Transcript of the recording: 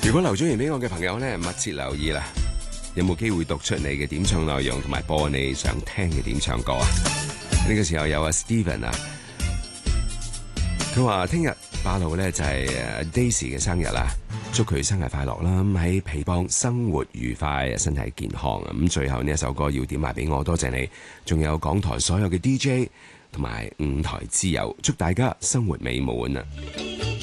如果留咗言俾我嘅朋友咧，密切留意啦，有冇機會讀出你嘅點唱內容，同埋播你想聽嘅點唱歌啊？呢個時候有阿 Steven 啊，佢話聽日8號咧就係Daisy 嘅生日啦，祝佢生日快樂啦！咁喺皮邦生活愉快，身體健康啊！咁最後呢一首歌要點埋俾我，多謝你，仲有港台所有嘅 DJ 同埋舞台之友，祝大家生活美滿啊！